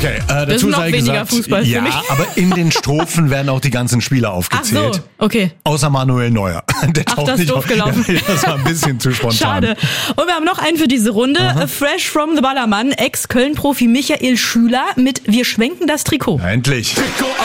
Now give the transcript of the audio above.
Okay, Das dazu ist noch sei weniger gesagt, Fußball für ja, mich. aber in den Strophen werden auch die ganzen Spieler aufgezählt. Ach so, okay. Außer Manuel Neuer. Der taucht das ist nicht doof auf. gelaufen. Ja, das war ein bisschen zu spontan. Schade. Und wir haben noch einen für diese Runde. Fresh from the Ballermann, Ex-Köln-Profi Michael Schüler mit Wir schwenken das Trikot. Endlich.